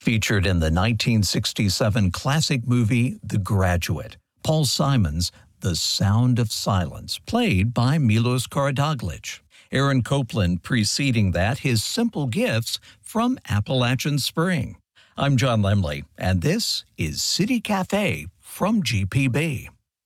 Featured in the 1967 classic movie The Graduate, Paul Simon's The Sound of Silence, played by Milos Karadoglic. Aaron Copland preceding that, his Simple Gifts from Appalachian Spring. I'm John Lemley, and this is City Cafe from GPB.